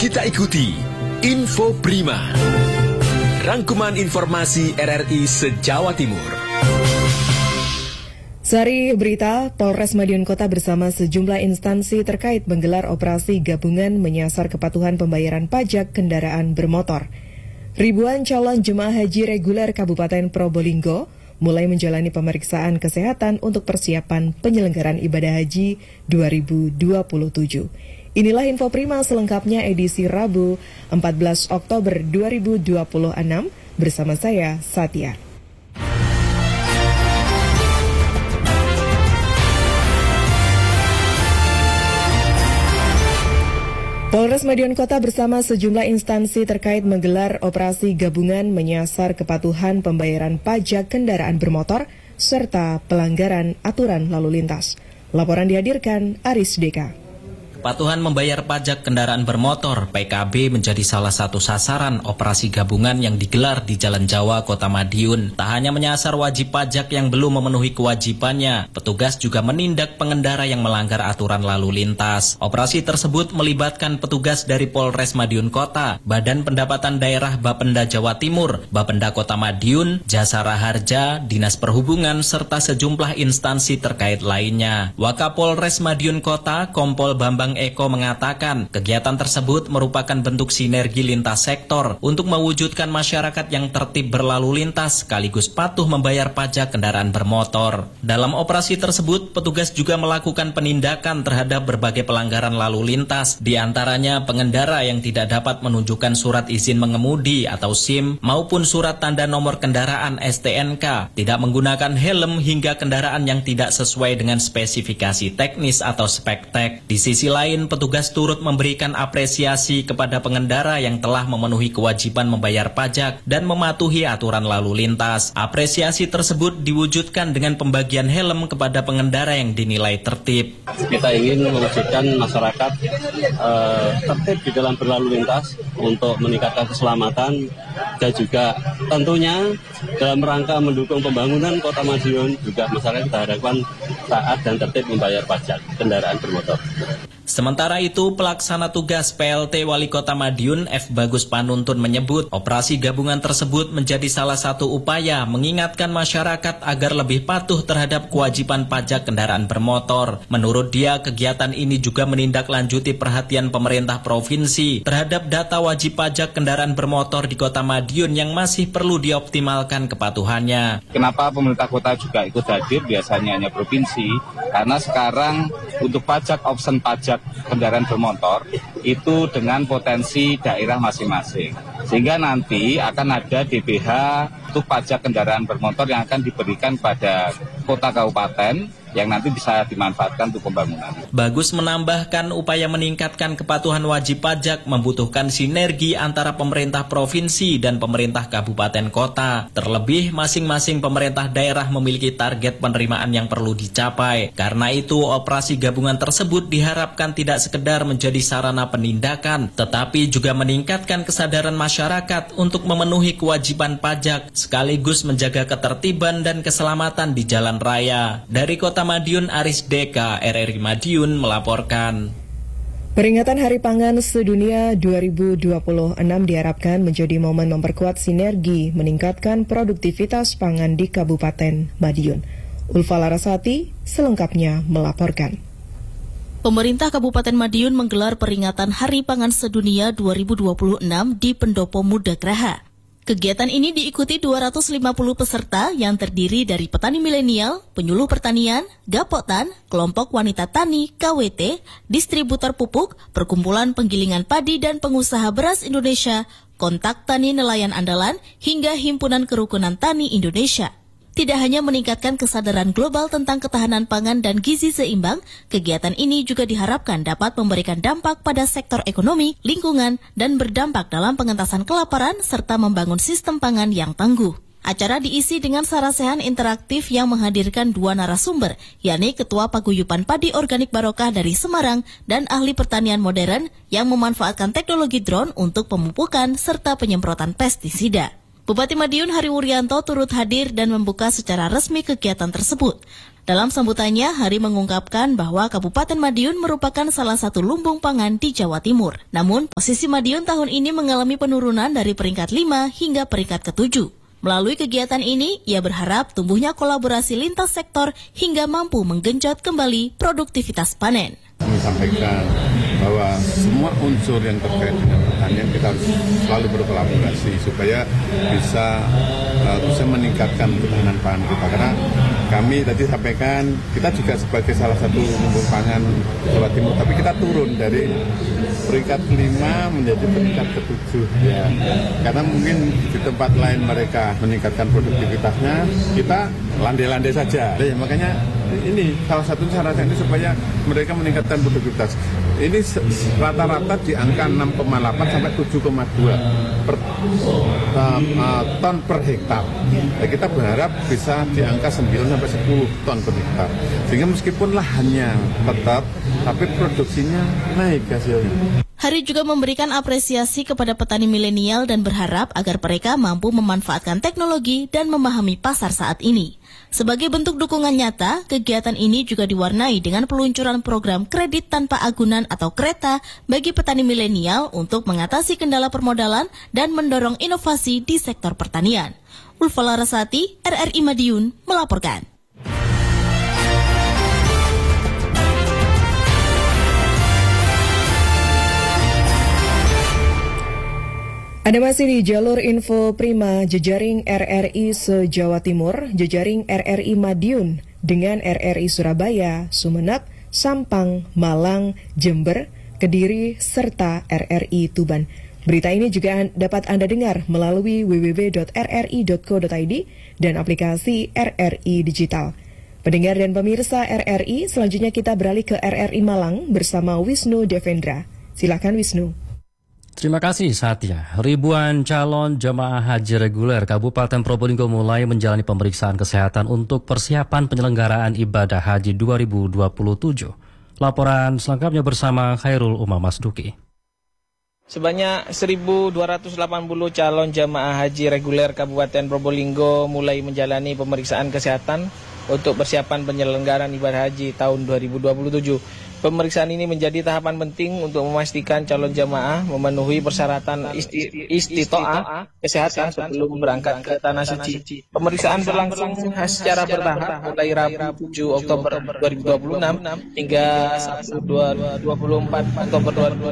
kita ikuti Info Prima, rangkuman informasi RRI se-Jawa Timur. Sehari berita, Polres Madiun Kota bersama sejumlah instansi terkait menggelar operasi gabungan menyasar kepatuhan pembayaran pajak kendaraan bermotor. Ribuan calon jemaah haji reguler Kabupaten Probolinggo mulai menjalani pemeriksaan kesehatan untuk persiapan penyelenggaraan ibadah haji 2027. Inilah Info Prima selengkapnya edisi Rabu 14 Oktober 2026 bersama saya, Satya. Polres Madiun Kota bersama sejumlah instansi terkait menggelar operasi gabungan menyasar kepatuhan pembayaran pajak kendaraan bermotor serta pelanggaran aturan lalu lintas. Laporan dihadirkan Aris Deka. Kepatuhan membayar pajak kendaraan bermotor (PKB) menjadi salah satu sasaran operasi gabungan yang digelar di Jalan Jawa, Kota Madiun. Tak hanya menyasar wajib pajak yang belum memenuhi kewajibannya, petugas juga menindak pengendara yang melanggar aturan lalu lintas. Operasi tersebut melibatkan petugas dari Polres Madiun Kota, Badan Pendapatan Daerah Bapenda Jawa Timur, Bapenda Kota Madiun, Jasa Raharja, Dinas Perhubungan, serta sejumlah instansi terkait lainnya. Wakapolres Madiun Kota, Kompol Bambang Eko mengatakan kegiatan tersebut merupakan bentuk sinergi lintas sektor untuk mewujudkan masyarakat yang tertib berlalu lintas sekaligus patuh membayar pajak kendaraan bermotor. Dalam operasi tersebut, petugas juga melakukan penindakan terhadap berbagai pelanggaran lalu lintas, di antaranya pengendara yang tidak dapat menunjukkan surat izin mengemudi atau SIM maupun surat tanda nomor kendaraan STNK, tidak menggunakan helm hingga kendaraan yang tidak sesuai dengan spesifikasi teknis atau spektek. Di sisi lain, petugas turut memberikan apresiasi kepada pengendara yang telah memenuhi kewajiban membayar pajak dan mematuhi aturan lalu lintas. Apresiasi tersebut diwujudkan dengan pembagian helm kepada pengendara yang dinilai tertib. Kita ingin mewujudkan masyarakat tertib di dalam berlalu lintas untuk meningkatkan keselamatan dan juga tentunya dalam rangka mendukung pembangunan Kota Madiun, juga masyarakat kita harapkan taat dan tertib membayar pajak kendaraan bermotor. Sementara itu, pelaksana tugas PLT Wali Kota Madiun F. Bagus Panuntun menyebut operasi gabungan tersebut menjadi salah satu upaya mengingatkan masyarakat agar lebih patuh terhadap kewajiban pajak kendaraan bermotor. Menurut dia, kegiatan ini juga menindaklanjuti perhatian pemerintah provinsi terhadap data wajib pajak kendaraan bermotor di Kota Madiun yang masih perlu dioptimalkan kepatuhannya. Kenapa pemerintah kota juga ikut hadir, biasanya hanya provinsi, karena sekarang untuk pajak option pajak kendaraan bermotor itu dengan potensi daerah masing-masing. Sehingga nanti akan ada DBH untuk pajak kendaraan bermotor yang akan diberikan pada kota kabupaten yang nanti bisa dimanfaatkan untuk pembangunan. Bagus menambahkan upaya meningkatkan kepatuhan wajib pajak membutuhkan sinergi antara pemerintah provinsi dan pemerintah kabupaten kota. Terlebih masing-masing pemerintah daerah memiliki target penerimaan yang perlu dicapai. Karena itu operasi gabungan tersebut diharapkan tidak sekedar menjadi sarana penindakan, tetapi juga meningkatkan kesadaran masyarakat untuk memenuhi kewajiban pajak sekaligus menjaga ketertiban dan keselamatan di jalan raya. Dari Kota Madiun, Aris Deka, RRI Madiun melaporkan. Peringatan Hari Pangan Sedunia 2026 diharapkan menjadi momen memperkuat sinergi meningkatkan produktivitas pangan di Kabupaten Madiun. Ulfa Larasati selengkapnya melaporkan. Pemerintah Kabupaten Madiun menggelar peringatan Hari Pangan Sedunia 2026 di Pendopo Muda Graha. Kegiatan ini diikuti 250 peserta yang terdiri dari petani milenial, penyuluh pertanian, gapotan, kelompok wanita tani, KWT, distributor pupuk, perkumpulan penggilingan padi dan pengusaha beras Indonesia, kontak tani nelayan andalan, hingga himpunan kerukunan tani Indonesia. Tidak hanya meningkatkan kesadaran global tentang ketahanan pangan dan gizi seimbang, kegiatan ini juga diharapkan dapat memberikan dampak pada sektor ekonomi, lingkungan, dan berdampak dalam pengentasan kelaparan serta membangun sistem pangan yang tangguh. Acara diisi dengan sarasehan interaktif yang menghadirkan dua narasumber, yakni Ketua Paguyuban Padi Organik Barokah dari Semarang dan ahli pertanian modern yang memanfaatkan teknologi drone untuk pemupukan serta penyemprotan pestisida. Bupati Madiun Hari Wuryanto turut hadir dan membuka secara resmi kegiatan tersebut. Dalam sambutannya, Hari mengungkapkan bahwa Kabupaten Madiun merupakan salah satu lumbung pangan di Jawa Timur. Namun, posisi Madiun tahun ini mengalami penurunan dari peringkat 5 hingga peringkat ke-7. Melalui kegiatan ini, ia berharap tumbuhnya kolaborasi lintas sektor hingga mampu menggenjot kembali produktivitas panen. Kami sampaikan bahwa semua unsur yang terkait dengan pertanian kita harus selalu berkolaborasi supaya bisa meningkatkan ketahanan pangan kita. Karena kami tadi sampaikan kita juga sebagai salah satu lumbung pangan Jawa Timur, tapi kita turun dari peringkat 5 menjadi peringkat ke-7 ya. Karena mungkin di tempat lain mereka meningkatkan produktivitasnya, kita landai-landai saja. Ya, makanya ini salah satu syaratnya ini supaya mereka meningkatkan produktivitas. Ini rata-rata di angka 6,8 sampai 7,2 ton per hektar. Ya, kita berharap bisa di angka 9 sampai 10 ton per hektar. Sehingga meskipun lahannya tetap, tapi produksinya naik hasilnya. Hari juga memberikan apresiasi kepada petani milenial dan berharap agar mereka mampu memanfaatkan teknologi dan memahami pasar saat ini. Sebagai bentuk dukungan nyata, kegiatan ini juga diwarnai dengan peluncuran program kredit tanpa agunan atau KRETA bagi petani milenial untuk mengatasi kendala permodalan dan mendorong inovasi di sektor pertanian. Ulfa Larasati, RRI Madiun, melaporkan. Ada masih di jalur info Prima, jejaring RRI se-Jawa Timur, jejaring RRI Madiun dengan RRI Surabaya, Sumeneb, Sampang, Malang, Jember, Kediri, serta RRI Tuban. Berita ini juga dapat Anda dengar melalui www.rri.co.id dan aplikasi RRI Digital. Pendengar dan pemirsa RRI, selanjutnya kita beralih ke RRI Malang bersama Wisnu Devendra. Silakan Wisnu. Terima kasih Satya. Ribuan calon jemaah haji reguler Kabupaten Probolinggo mulai menjalani pemeriksaan kesehatan untuk persiapan penyelenggaraan ibadah haji 2027. Laporan selengkapnya bersama Khairul Umam Masduki. Sebanyak 1.280 calon jemaah haji reguler Kabupaten Probolinggo mulai menjalani pemeriksaan kesehatan untuk persiapan penyelenggaraan ibadah haji tahun 2027. Pemeriksaan ini menjadi tahapan penting untuk memastikan calon jamaah memenuhi persyaratan istitoah kesehatan sebelum berangkat ke Tanah Suci. Pemeriksaan berlangsung secara bertahap mulai Rabu 7 Oktober 2026 hingga Sabtu 24 Oktober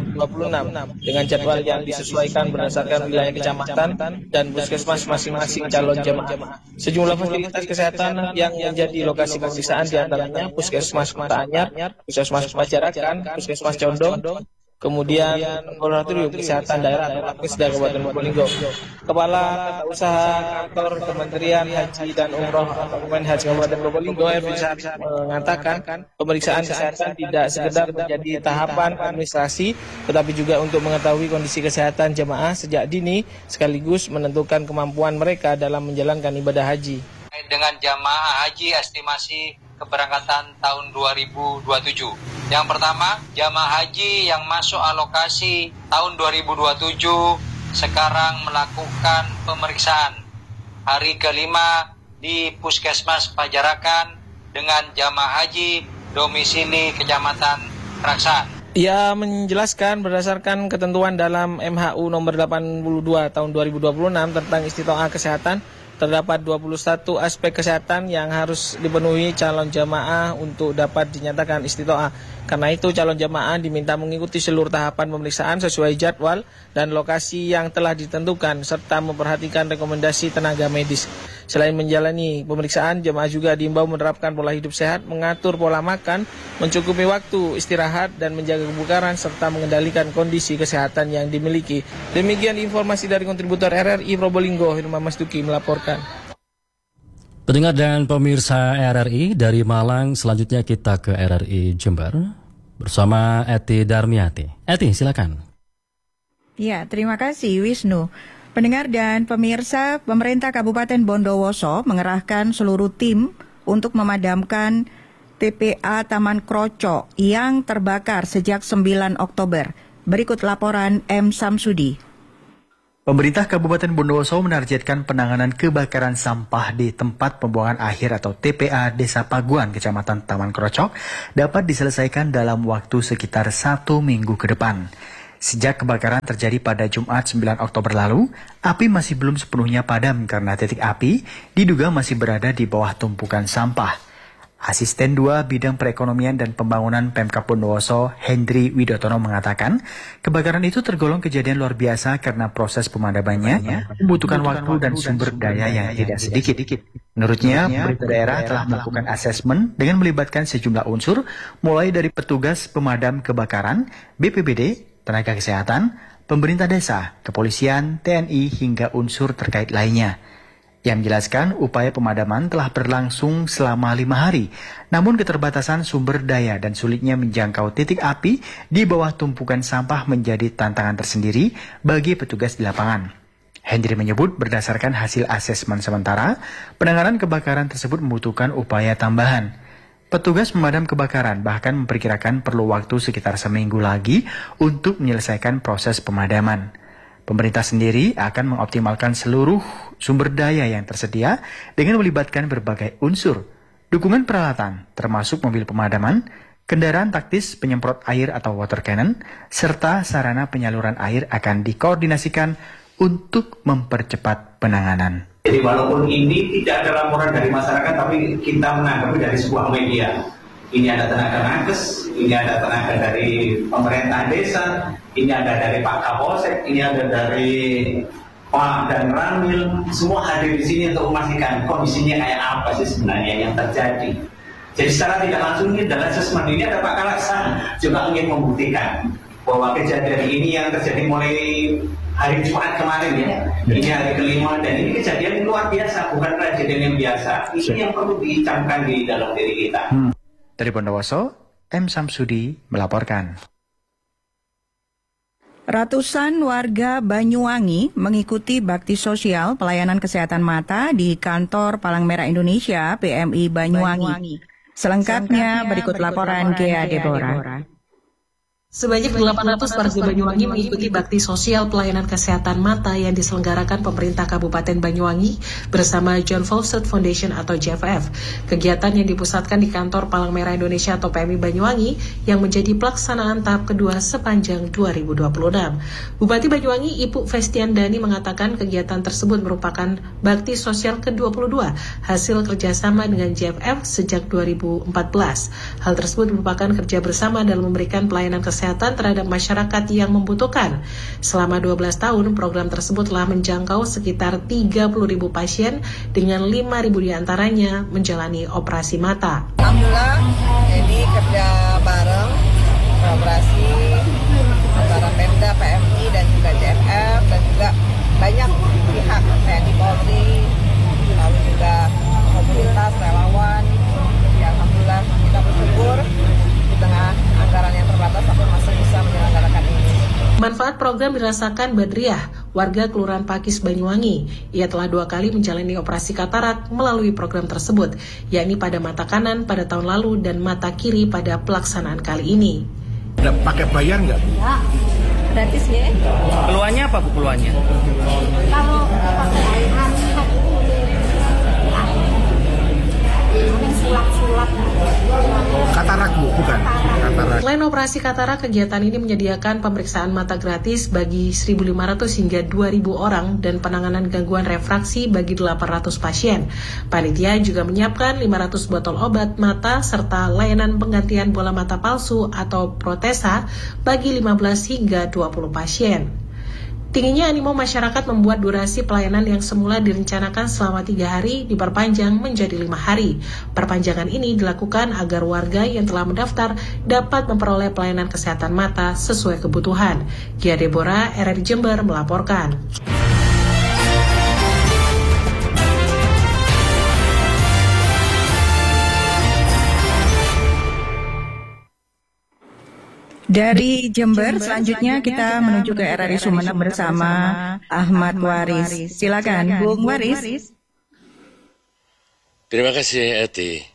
2026 dengan jadwal yang disesuaikan berdasarkan wilayah kecamatan dan puskesmas masing-masing calon jamaah. Sejumlah fasilitas kesehatan yang menjadi lokasi pemeriksaan diantaranya Puskesmas Kota Anyar, Puskesmas Pajarakan, Puskesmas Condong, kemudian Laboratorium Kesehatan Daerah atau Labkesda Kabupaten Probolinggo. Kepala Tata Usaha Kantor Kementerian Haji dan Umroh atau Kemenhaj Kabupaten Probolinggo Erwin Syarif mengatakan pemeriksaan kesehatan tidak sekedar menjadi tahapan administrasi, tetapi juga untuk mengetahui kondisi kesehatan jemaah sejak dini sekaligus menentukan kemampuan mereka dalam menjalankan ibadah haji. Dengan jamaah haji estimasi keberangkatan tahun 2027. Yang pertama, jamaah haji yang masuk alokasi tahun 2027 sekarang melakukan pemeriksaan hari kelima di Puskesmas Pajarakan dengan jamaah haji domisili Kecamatan Raksan. Ia menjelaskan berdasarkan ketentuan dalam MHU nomor 82 tahun 2026 tentang istitoah kesehatan, terdapat 21 aspek kesehatan yang harus dipenuhi calon jamaah untuk dapat dinyatakan istitoah. Karena itu calon jamaah diminta mengikuti seluruh tahapan pemeriksaan sesuai jadwal dan lokasi yang telah ditentukan serta memperhatikan rekomendasi tenaga medis. Selain menjalani pemeriksaan, jamaah juga diimbau menerapkan pola hidup sehat, mengatur pola makan, mencukupi waktu istirahat dan menjaga kebugaran serta mengendalikan kondisi kesehatan yang dimiliki. Demikian informasi dari kontributor RRI Probolinggo, Hirma Masduki melaporkan. Pendengar dan pemirsa RRI dari Malang, selanjutnya kita ke RRI Jember bersama Eti Darmiati. Eti, silakan. Ya, terima kasih Wisnu. Pendengar dan pemirsa, pemerintah Kabupaten Bondowoso mengerahkan seluruh tim untuk memadamkan TPA Taman Kroco yang terbakar sejak 9 Oktober. Berikut laporan M. Samsudi. Pemerintah Kabupaten Bondowoso menargetkan penanganan kebakaran sampah di tempat pembuangan akhir atau TPA Desa Paguan, Kecamatan Taman Krocok, dapat diselesaikan dalam waktu sekitar 1 minggu ke depan. Sejak kebakaran terjadi pada Jumat 9 Oktober lalu, api masih belum sepenuhnya padam karena titik api diduga masih berada di bawah tumpukan sampah. Asisten 2 Bidang Perekonomian dan Pembangunan Pemkab Bondowoso, Hendri Widotono mengatakan, kebakaran itu tergolong kejadian luar biasa karena proses pemadamannya membutuhkan waktu dan sumber daya yang tidak sedikit. Menurutnya, pemerintah daerah telah melakukan asesmen dengan melibatkan sejumlah unsur, mulai dari petugas pemadam kebakaran, BPBD, tenaga kesehatan, pemerintah desa, kepolisian, TNI, hingga unsur terkait lainnya. Yang menjelaskan upaya pemadaman telah berlangsung selama 5 hari, namun keterbatasan sumber daya dan sulitnya menjangkau titik api di bawah tumpukan sampah menjadi tantangan tersendiri bagi petugas di lapangan. Hendri menyebut berdasarkan hasil asesmen sementara, penanganan kebakaran tersebut membutuhkan upaya tambahan. Petugas pemadam kebakaran bahkan memperkirakan perlu waktu sekitar seminggu lagi untuk menyelesaikan proses pemadaman. Pemerintah sendiri akan mengoptimalkan seluruh sumber daya yang tersedia dengan melibatkan berbagai unsur, dukungan peralatan, termasuk mobil pemadaman, kendaraan taktis penyemprot air atau water cannon, serta sarana penyaluran air akan dikoordinasikan untuk mempercepat penanganan. Jadi walaupun ini tidak ada laporan dari masyarakat, tapi kita menanggapi dari sebuah media. Ini ada tenaga nakes, ini ada tenaga dari pemerintah desa, ini ada dari Pak Kapolsek, ini ada dari Pak dan Ramil, semua hadir di sini untuk memastikan kondisinya kayak apa sih sebenarnya yang terjadi. Jadi secara tidak langsung ini dalam asesmen ini ada Pak Kalaksan juga ingin membuktikan bahwa kejadian ini yang terjadi mulai hari Jumat kemarin ya, ini hari kelima dan ini kejadian luar biasa, bukan kejadian yang biasa. Ini yang perlu dicamkan di dalam diri kita. Dari Bondowoso, M. Samsudi melaporkan. Ratusan warga Banyuwangi mengikuti bakti sosial pelayanan kesehatan mata di kantor Palang Merah Indonesia PMI Banyuwangi. Selengkapnya berikut laporan Gea Deborah. Sebanyak 800 warga Banyuwangi mengikuti bakti sosial pelayanan kesehatan mata yang diselenggarakan pemerintah Kabupaten Banyuwangi bersama John Fawcett Foundation atau JFF. Kegiatan yang dipusatkan di kantor Palang Merah Indonesia atau PMI Banyuwangi yang menjadi pelaksanaan tahap kedua sepanjang 2026. Bupati Banyuwangi Ibu Festiandani mengatakan kegiatan tersebut merupakan bakti sosial ke-22 hasil kerjasama dengan JFF sejak 2014. Hal tersebut merupakan kerja bersama dalam memberikan pelayanan kesehatan terhadap masyarakat yang membutuhkan. Selama 12 tahun, program tersebut telah menjangkau sekitar 30.000 pasien dengan 5.000 diantaranya menjalani operasi mata. Alhamdulillah, ini kerja bareng, kolaborasi antara Pemda, PMI, dan juga JFF, dan juga banyak pihak, TNI Polri, lalu juga komunitas, relawan. Ya, Alhamdulillah, kita bersyukur di tengah anggaran yang terbatas tapi masih bisa menyelenggarakan ini. Manfaat program dirasakan Badriah, warga Kelurahan Pakis Banyuwangi. Ia telah 2 kali menjalani operasi katarak melalui program tersebut, yakni pada mata kanan pada tahun lalu dan mata kiri pada pelaksanaan kali ini. Pakai bayar nggak? Ya, gratis ya. Keluhannya apa Bu keluhannya? Kalau pakai air hangat sulap-sulap. Katarak Bu, bukan? Katarak. Selain operasi katarak, kegiatan ini menyediakan pemeriksaan mata gratis bagi 1.500 hingga 2.000 orang dan penanganan gangguan refraksi bagi 800 pasien. Panitia juga menyiapkan 500 botol obat mata serta layanan penggantian bola mata palsu atau protesa bagi 15 hingga 20 pasien. Tingginya animo masyarakat membuat durasi pelayanan yang semula direncanakan selama 3 hari diperpanjang menjadi 5 hari. Perpanjangan ini dilakukan agar warga yang telah mendaftar dapat memperoleh pelayanan kesehatan mata sesuai kebutuhan. Gia Deborah, RRI Jember melaporkan. Dari Jember, selanjutnya kita menuju ke RRI Sumeneb bersama Ahmad Waris. Silakan, Bung Waris. Terima kasih, Eti.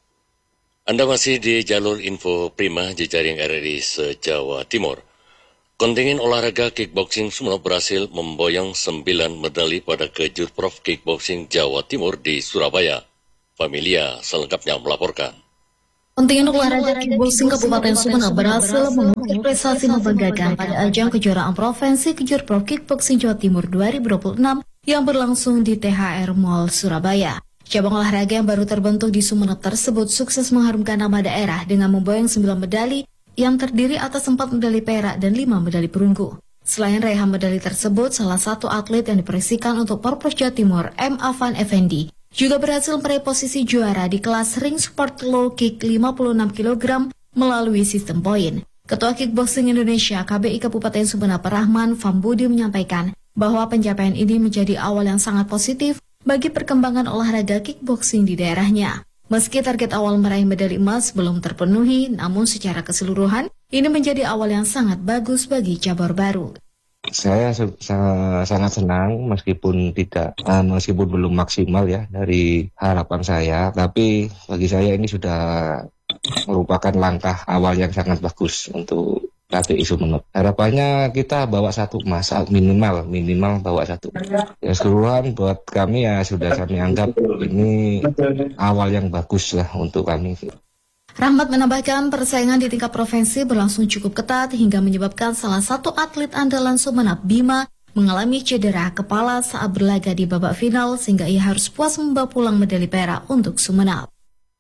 Anda masih di jalur info Prima jejaring RRI se-Jawa Timur. Kontingen olahraga kickboxing Sumeneb berhasil memboyong 9 medali pada Kejurprov Kickboxing Jawa Timur di Surabaya. Familia selengkapnya melaporkan. Kontingen olahraga kickboxing Kabupaten Sumeneb berhasil mengukir prestasi membanggakan pada ajang kejuaraan provinsi Kejurprov Kickboxing Jawa Timur 2026 yang berlangsung di THR Mall Surabaya. Cabang olahraga yang baru terbentuk di Sumeneb tersebut sukses mengharumkan nama daerah dengan memboyong 9 medali yang terdiri atas 4 medali perak dan 5 medali perunggu. Selain raihan medali tersebut, salah satu atlet yang dipersisikan untuk Porprov Jawa Timur, M. Afan Effendi, juga berhasil meraih posisi juara di kelas ring sport low kick 56 kg melalui sistem poin. Ketua Kickboxing Indonesia KBI Kabupaten Sumeneb Rahman Fambudi menyampaikan bahwa pencapaian ini menjadi awal yang sangat positif bagi perkembangan olahraga kickboxing di daerahnya. Meski target awal meraih medali emas belum terpenuhi, namun secara keseluruhan ini menjadi awal yang sangat bagus bagi cabur baru. Saya sangat senang meskipun belum maksimal ya dari harapan saya, tapi bagi saya ini sudah merupakan langkah awal yang sangat bagus untuk KBI Sumeneb. Harapannya kita bawa 1 emas minimal bawa 1. Ya keseluruhan buat kami ya sudah kami anggap ini awal yang bagus lah untuk kami. Rahmat menambahkan persaingan di tingkat provinsi berlangsung cukup ketat hingga menyebabkan salah satu atlet andalan Sumeneb, Bima, mengalami cedera kepala saat berlaga di babak final sehingga ia harus puas membawa pulang medali perak untuk Sumeneb.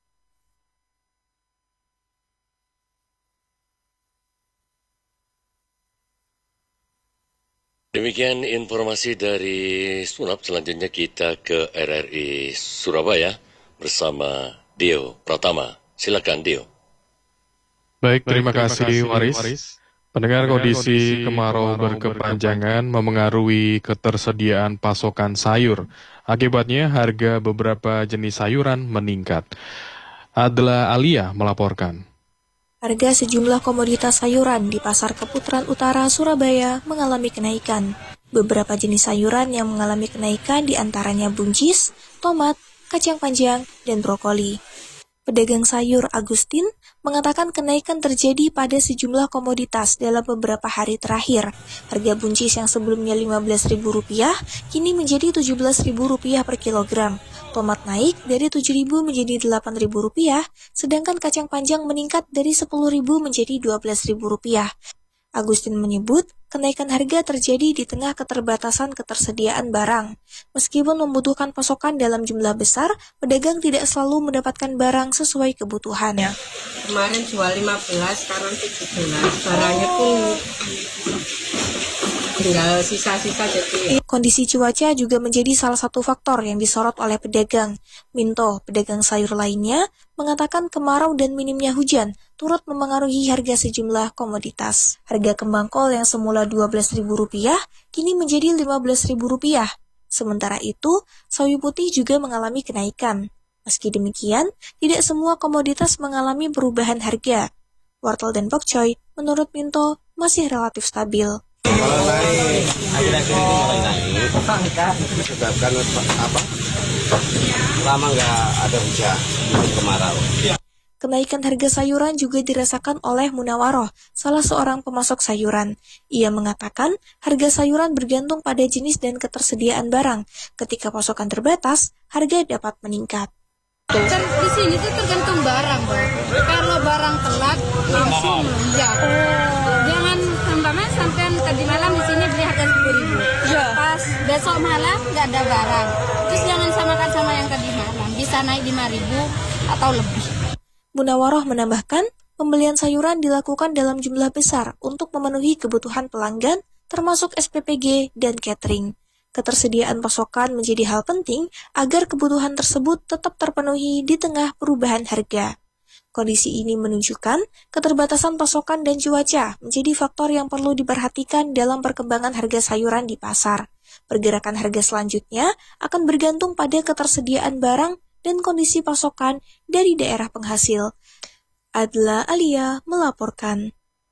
Demikian informasi dari Sumeneb. Selanjutnya kita ke RRI Surabaya bersama Dio Pratama. Silakan Dio. Baik, terima kasih Waris. Pendengar, kondisi kemarau berkepanjangan memengaruhi ketersediaan pasokan sayur. Akibatnya harga beberapa jenis sayuran meningkat. Adla Alia melaporkan. Harga sejumlah komoditas sayuran di Pasar Keputaran Utara, Surabaya mengalami kenaikan. Beberapa jenis sayuran yang mengalami kenaikan diantaranya buncis, tomat, kacang panjang, dan brokoli. Pedagang sayur Agustin mengatakan kenaikan terjadi pada sejumlah komoditas dalam beberapa hari terakhir. Harga buncis yang sebelumnya Rp15.000 kini menjadi Rp17.000 per kilogram. Tomat naik dari Rp7.000 menjadi Rp8.000, sedangkan kacang panjang meningkat dari Rp10.000 menjadi Rp12.000. Agustin menyebut kenaikan harga terjadi di tengah keterbatasan ketersediaan barang. Meskipun membutuhkan pasokan dalam jumlah besar, pedagang tidak selalu mendapatkan barang sesuai kebutuhan. Kemarin jual 15, sekarang 17. Barangnya pun tinggal sisa-sisa jadi. Kondisi cuaca juga menjadi salah satu faktor yang disorot oleh pedagang. Minto, pedagang sayur lainnya, mengatakan kemarau dan minimnya hujan turut memengaruhi harga sejumlah komoditas. Harga kembang kol yang semula Rp12.000 kini menjadi Rp15.000. Sementara itu, sawi putih juga mengalami kenaikan. Meski demikian, tidak semua komoditas mengalami perubahan harga. Wortel dan bokcoy, menurut Minto, masih relatif stabil. Kalau naik, akhir-akhir ini mulai naik. Sebabkan apa? Lama nggak ada hujan, kemarau. Kenaikan harga sayuran juga dirasakan oleh Munawaroh, salah seorang pemasok sayuran. Ia mengatakan harga sayuran bergantung pada jenis dan ketersediaan barang. Ketika pasokan terbatas, harga dapat meningkat. Kan di sini tuh tergantung barang, Bang. Kalau barang telat langsung melonjak. Jangan sampai tadi malam di sini beli harga Rp10.000. Pas besok malam nggak ada barang. Terus jangan samakan sama yang tadi malam. Bisa naik Rp5.000 atau lebih. Munawaroh menambahkan, pembelian sayuran dilakukan dalam jumlah besar untuk memenuhi kebutuhan pelanggan, termasuk SPPG dan catering. Ketersediaan pasokan menjadi hal penting agar kebutuhan tersebut tetap terpenuhi di tengah perubahan harga. Kondisi ini menunjukkan keterbatasan pasokan dan cuaca menjadi faktor yang perlu diperhatikan dalam perkembangan harga sayuran di pasar. Pergerakan harga selanjutnya akan bergantung pada ketersediaan barang dan kondisi pasokan dari daerah penghasil. Adla Alia melaporkan.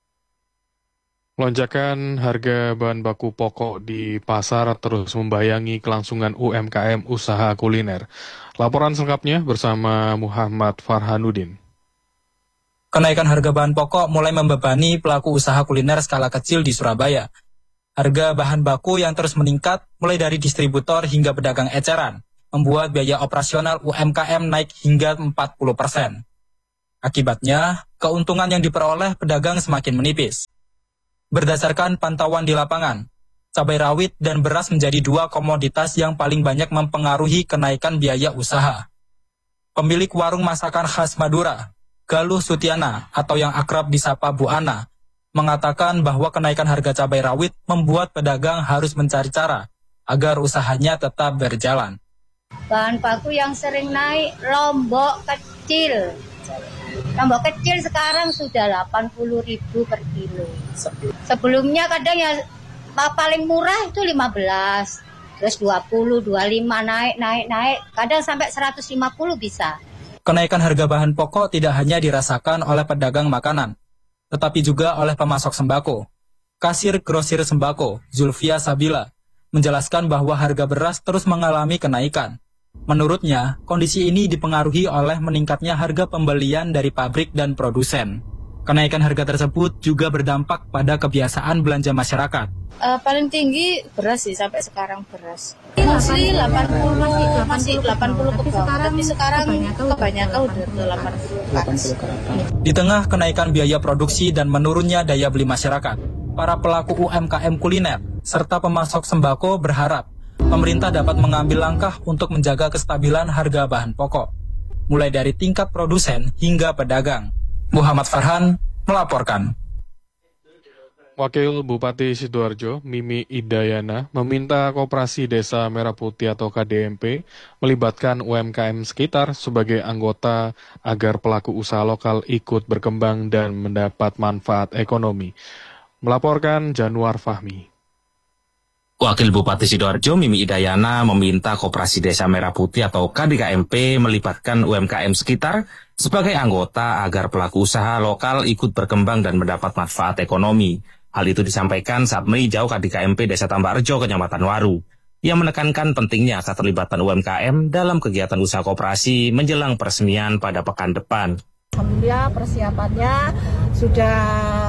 Lonjakan harga bahan baku pokok di pasar terus membayangi kelangsungan UMKM usaha kuliner. Laporan selengkapnya bersama Muhammad Farhanuddin. Kenaikan harga bahan pokok mulai membebani pelaku usaha kuliner skala kecil di Surabaya. Harga bahan baku yang terus meningkat, mulai dari distributor hingga pedagang eceran, membuat biaya operasional UMKM naik hingga 40%. Akibatnya, keuntungan yang diperoleh pedagang semakin menipis. Berdasarkan pantauan di lapangan, cabai rawit dan beras menjadi dua komoditas yang paling banyak mempengaruhi kenaikan biaya usaha. Pemilik warung masakan khas Madura, Galuh Sutiana atau yang akrab disapa Bu Ana, mengatakan bahwa kenaikan harga cabai rawit membuat pedagang harus mencari cara agar usahanya tetap berjalan. Bahan baku yang sering naik, lombok kecil. Lombok kecil sekarang sudah 80.000 per kilo. Sebelumnya kadang ya paling murah itu 15, terus 20, 25 naik, kadang sampai 150 bisa. Kenaikan harga bahan pokok tidak hanya dirasakan oleh pedagang makanan, tetapi juga oleh pemasok sembako. Kasir grosir sembako, Zulfia Sabila, menjelaskan bahwa harga beras terus mengalami kenaikan. Menurutnya, kondisi ini dipengaruhi oleh meningkatnya harga pembelian dari pabrik dan produsen. Kenaikan harga tersebut juga berdampak pada kebiasaan belanja masyarakat. Paling tinggi beras sih sampai sekarang beras. Masih 80 ke bawah. Tapi sekarang kebanyakan udah 80. Di tengah kenaikan biaya produksi dan menurunnya daya beli masyarakat, para pelaku UMKM kuliner serta pemasok sembako berharap pemerintah dapat mengambil langkah untuk menjaga kestabilan harga bahan pokok, mulai dari tingkat produsen hingga pedagang. Muhammad Farhan melaporkan. Wakil Bupati Sidoarjo, Mimi Idayana, meminta Koperasi Desa Merah Putih atau KDMP melibatkan UMKM sekitar sebagai anggota agar pelaku usaha lokal ikut berkembang dan mendapat manfaat ekonomi. Melaporkan Januar Fahmi. Wakil Bupati Sidoarjo, Mimi Idayana, meminta Koperasi Desa Merah Putih atau KDKMP melibatkan UMKM sekitar sebagai anggota agar pelaku usaha lokal ikut berkembang dan mendapat manfaat ekonomi. Hal itu disampaikan saat meninjau KDKMP Desa Tambakrejo, Kecamatan Waru. Ia menekankan pentingnya keterlibatan UMKM dalam kegiatan usaha koperasi menjelang peresmian pada pekan depan. Alhamdulillah persiapannya sudah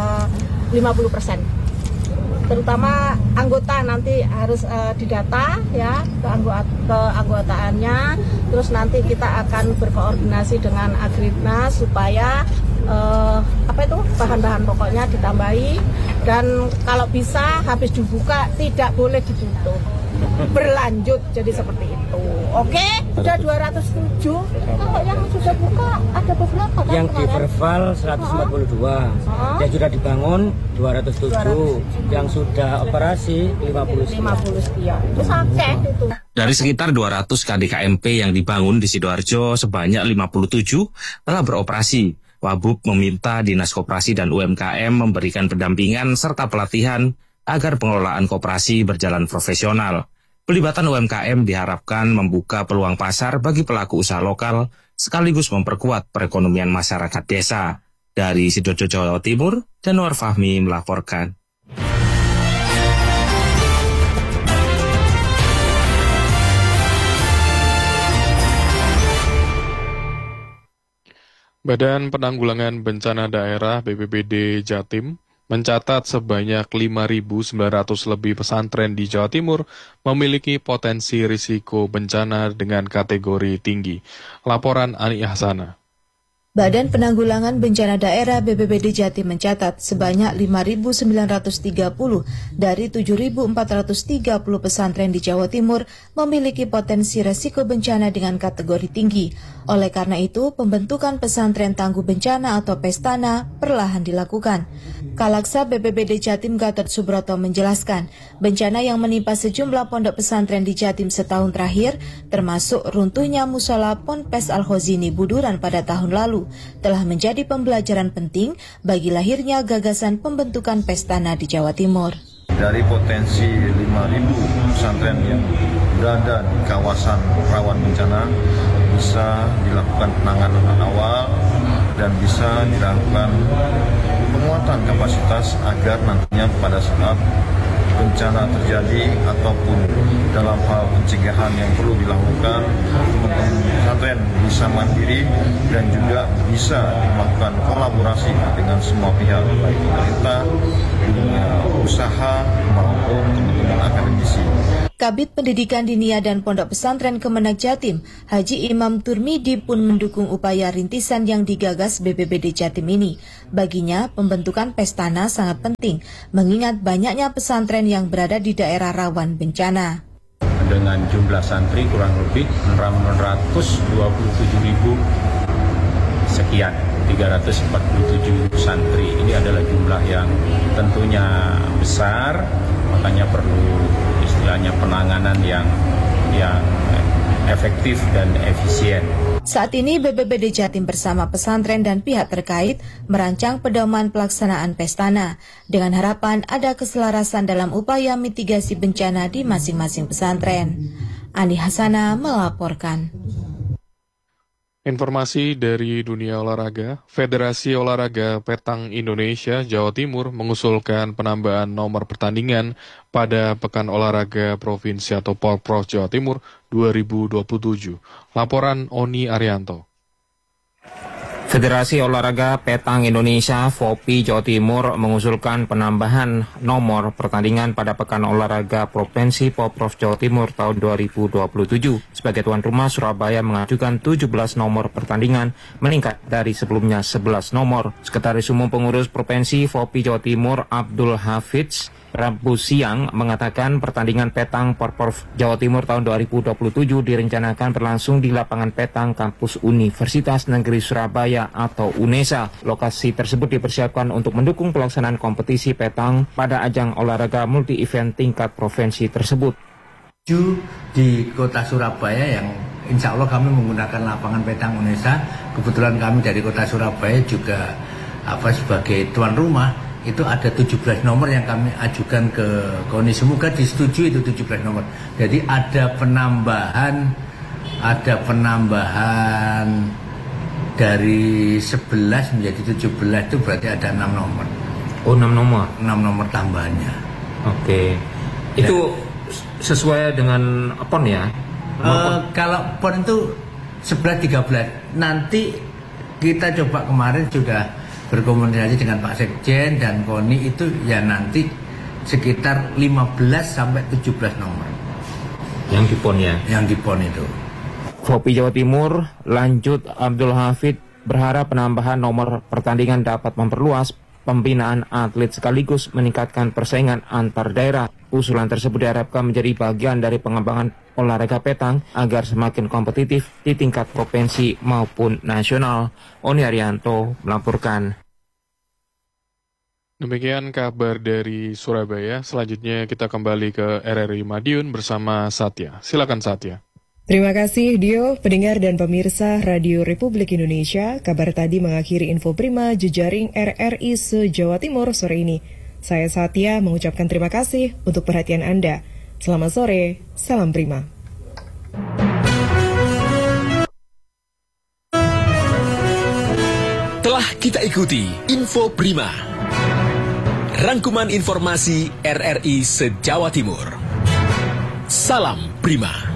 50%. Terutama anggota nanti harus didata ya keanggotaannya, terus nanti kita akan berkoordinasi dengan Agritnas supaya bahan-bahan pokoknya ditambahi, dan kalau bisa habis dibuka tidak boleh ditutup, berlanjut jadi seperti itu. Oke, sudah 207. Kalau yang sudah buka ada beberapa kan? Yang di Verbal 142, yang sudah dibangun 207, yang sudah operasi 50. Ya, itu sakit itu. Dari sekitar 200 KDKMP yang dibangun di Sidoarjo, sebanyak 57 telah beroperasi. Wabub meminta Dinas Koperasi dan UMKM memberikan pendampingan serta pelatihan agar pengelolaan koperasi berjalan profesional. Pelibatan UMKM diharapkan membuka peluang pasar bagi pelaku usaha lokal sekaligus memperkuat perekonomian masyarakat desa. Dari Sidoarjo, Jawa Timur, Januar Fahmi melaporkan. Badan Penanggulangan Bencana Daerah BPBD Jatim mencatat sebanyak 5.900 lebih pesantren di Jawa Timur memiliki potensi risiko bencana dengan kategori tinggi. Laporan Ani Ahsana. Badan Penanggulangan Bencana Daerah BPBD Jatim mencatat sebanyak 5.930 dari 7.430 pesantren di Jawa Timur memiliki potensi risiko bencana dengan kategori tinggi. Oleh karena itu, pembentukan pesantren tangguh bencana atau Pestana perlahan dilakukan. Kalaksa BPBD Jatim Gatot Subroto menjelaskan, bencana yang menimpa sejumlah pondok pesantren di Jatim setahun terakhir, termasuk runtuhnya musola Ponpes Al-Khozini Buduran pada tahun lalu, telah menjadi pembelajaran penting bagi lahirnya gagasan pembentukan Pestana di Jawa Timur. Dari potensi 5.000 pesantren yang berada di kawasan rawan bencana bisa dilakukan penanganan awal dan bisa dilakukan penguatan kapasitas agar nantinya pada saat bencana terjadi ataupun dalam hal pencegahan yang perlu dilakukan, teman-teman pesantren bisa mandiri dan juga bisa melakukan kolaborasi dengan semua pihak, baik pemerintah, dunia usaha maupun teman-teman akademisi. Kabid Pendidikan Diniyah dan Pondok Pesantren Kemenak Jatim, Haji Imam Turmidi pun mendukung upaya rintisan yang digagas BPBD Jatim ini. Baginya, pembentukan Pestana sangat penting, mengingat banyaknya pesantren yang berada di daerah rawan bencana. Dengan jumlah santri kurang lebih 627.000 sekian, 347 santri. Ini adalah jumlah yang tentunya besar, makanya perlu istilahnya penanganan yang efektif dan efisien. Saat ini BPBD Jatim bersama pesantren dan pihak terkait merancang pedoman pelaksanaan Pestana dengan harapan ada keselarasan dalam upaya mitigasi bencana di masing-masing pesantren. Ani Hasana melaporkan. Informasi dari dunia olahraga, Federasi Olahraga Petang Indonesia Jawa Timur mengusulkan penambahan nomor pertandingan pada Pekan Olahraga Provinsi atau Porprov Jawa Timur 2027. Laporan Oni Arianto. Federasi Olahraga Petang Indonesia (FOPI) Jawa Timur mengusulkan penambahan nomor pertandingan pada Pekan Olahraga Provinsi Porprov Jawa Timur tahun 2027. Sebagai tuan rumah, Surabaya mengajukan 17 nomor pertandingan, meningkat dari sebelumnya 11 nomor. Sekretaris Umum Pengurus Provinsi FOPI Jawa Timur Abdul Hafidz Rabu siang mengatakan pertandingan petang Porprov Jawa Timur tahun 2027 direncanakan berlangsung di lapangan petang kampus Universitas Negeri Surabaya atau UNESA. Lokasi tersebut dipersiapkan untuk mendukung pelaksanaan kompetisi petang pada ajang olahraga multi-event tingkat provinsi tersebut. Di kota Surabaya yang insya Allah kami menggunakan lapangan petang UNESA. Kebetulan kami dari kota Surabaya juga sebagai tuan rumah. Itu ada 17 nomor yang kami ajukan ke KONI. Semoga disetujui itu 17 nomor. Jadi ada penambahan dari 11 menjadi 17 itu berarti ada 6 nomor. Oh, 6 nomor? 6 nomor tambahannya. Oke. Itu sesuai dengan PON ya? Kalau PON itu 11-13. Nanti kita coba kemarin sudah berkomunikasi dengan Pak Sekjen dan KONI itu ya nanti sekitar 15 sampai 17 nomor. Yang di PON ya? Yang di PON itu. FOPI Jawa Timur, lanjut Abdul Hafid, berharap penambahan nomor pertandingan dapat memperluas pembinaan atlet sekaligus meningkatkan persaingan antar daerah. Usulan tersebut diharapkan menjadi bagian dari pengembangan olahraga petang agar semakin kompetitif di tingkat provinsi maupun nasional. Oni Arianto melaporkan. Demikian kabar dari Surabaya. Selanjutnya kita kembali ke RRI Madiun bersama Satya. Silakan Satya. Terima kasih Dio, pendengar dan pemirsa Radio Republik Indonesia. Kabar tadi mengakhiri info prima jejaring RRI se-Jawa Timur sore ini. Saya Satya mengucapkan terima kasih untuk perhatian Anda. Selamat sore, salam prima. Telah kita ikuti Info Prima, rangkuman informasi RRI se-Jawa Timur. Salam Prima.